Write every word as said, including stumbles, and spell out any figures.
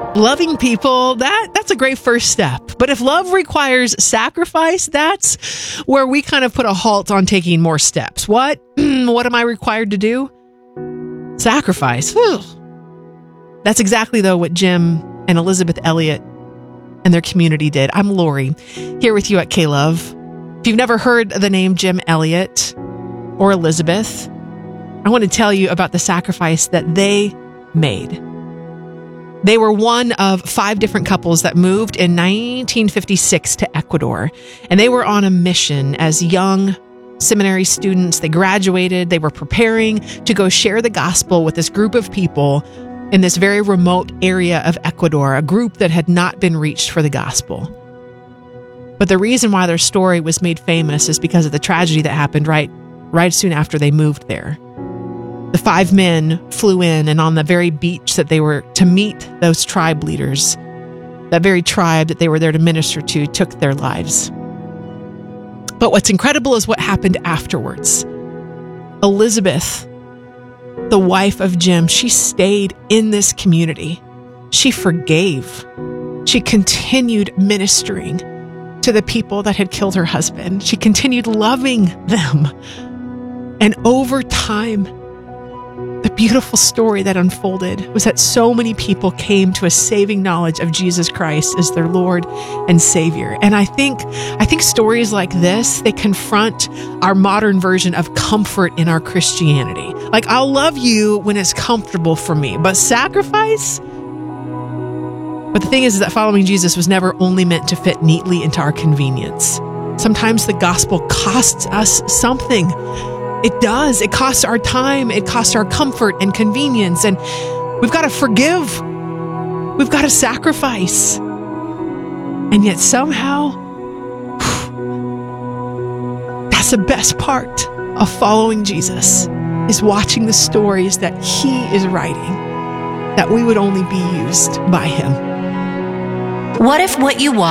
Loving people, that that's a great first step. But if love requires sacrifice, that's where we kind of put a halt on taking more steps. What? What am I required to do? Sacrifice. Whew. That's exactly, though, what Jim and Elizabeth Elliot and their community did. I'm Lori, here with you at K-Love. If you've never heard the name Jim Elliot or Elizabeth, I want to tell you about the sacrifice that they made. They were one of five different couples that moved in nineteen fifty-six to Ecuador, and they were on a mission as young seminary students. They graduated. They were preparing to go share the gospel with this group of people in this very remote area of Ecuador, a group that had not been reached for the gospel. But the reason why their story was made famous is because of the tragedy that happened right, right soon after they moved there. The five men flew in, and on the very beach that they were to meet those tribe leaders, that very tribe that they were there to minister to, took their lives. But what's incredible is what happened afterwards. Elizabeth, the wife of Jim, she stayed in this community. She forgave. She continued ministering to the people that had killed her husband. She continued loving them. And over time, the beautiful story that unfolded was that so many people came to a saving knowledge of Jesus Christ as their Lord and Savior. And I think, I think stories like this, they confront our modern version of comfort in our Christianity. Like, I'll love you when it's comfortable for me, but sacrifice? But the thing is, is that following Jesus was never only meant to fit neatly into our convenience. Sometimes the gospel costs us something. It does. It costs our time. It costs our comfort and convenience. And we've got to forgive. We've got to sacrifice. And yet somehow, that's the best part of following Jesus, is watching the stories that he is writing, that we would only be used by him. What if what you want